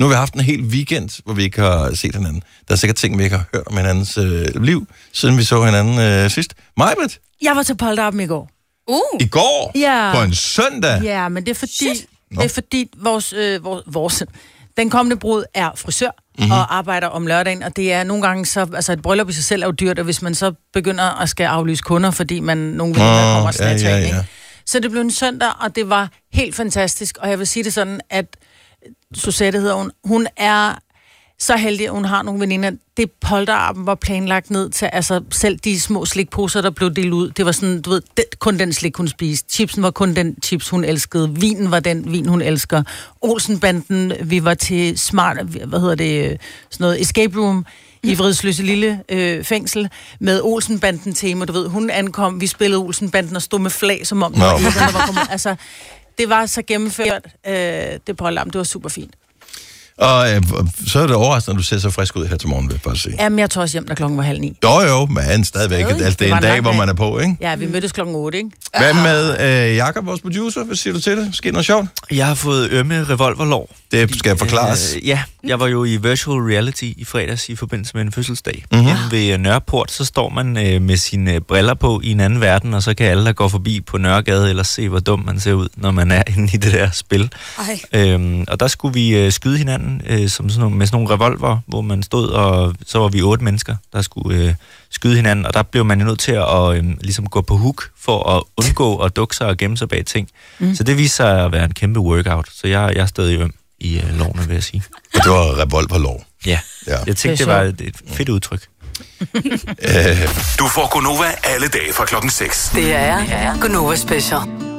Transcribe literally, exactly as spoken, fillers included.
Nu har vi haft en hel weekend, hvor vi ikke har set hinanden. Der er sikkert ting, vi ikke har hørt om hinandens øh, liv, siden vi så hinanden øh, sidst. Majbrit? Jeg var til polterappen i går. Uh. I går? Ja. På en søndag? Ja, men det er fordi, det er fordi vores, øh, vores, vores, den kommende brud er frisør mm-hmm. og arbejder om lørdagen, og det er nogle gange så, altså et bryllup i sig selv er jo dyrt, og hvis man så begynder at skal aflyse kunder, fordi man nogle veninder oh, kommer og snatcher ja, ja, ja. Så det blev en søndag, og det var helt fantastisk, og jeg vil sige det sådan, at Susette hedder hun, hun er så heldig, at hun har nogle veninder. Det polterappen var planlagt ned til, altså selv de små slikposer, der blev delt ud, det var sådan, du ved, det, kun den slik, hun spiste. Chipsen var kun den chips, hun elskede. Vinen var den vin, hun elsker. Olsenbanden, vi var til smart, hvad hedder det, sådan noget escape room i Vridsløse lille øh, fængsel med Olsenbanden tema, du ved, hun ankom, vi spillede Olsenbanden og stod med flag, som om, no. der var kommet, altså, det var så gennemført, øh, det polterappen, det var super fint. Og øh, så er det overraskende, at du ser så frisk ud her til morgen, vil jeg bare sige. Jamen, jeg tog også hjem, da klokken var halv ni. Jo, jo, men stadigvæk. Altså, det, det er en dag, hvor man er på, ikke? Ja, vi mødtes klokken otte, ikke? Hvad med øh, Jakob, vores producer? Hvad siger du til det? Sker noget sjovt? Jeg har fået ømme revolverlår. Det skal forklares. Øh, ja, jeg var jo i virtual reality i fredags i forbindelse med en fødselsdag. Mm-hmm. Hjemme ved Nørreport, så står man øh, med sine briller på i en anden verden, og så kan alle, der går forbi på Nørregade, ellers se, hvor dum man ser ud, når man er inde i det der spil. Øhm, og der skulle vi øh, skyde hinanden øh, som sådan nogle, med sådan nogle revolver, hvor man stod, og så var vi otte mennesker, der skulle øh, skyde hinanden, og der blev man jo nødt til at øh, ligesom gå på hook for at undgå at dukke sig og gemme sig bag ting. Mm. Så det viste sig at være en kæmpe workout, så jeg, jeg er stadig øm i øh, lovene, vil jeg sige. Og det var revolverlov. Ja. ja, jeg tænkte, det, det var et, et fedt udtryk. Du får Gonova alle dage fra klokken seks. Det er Gonova Special.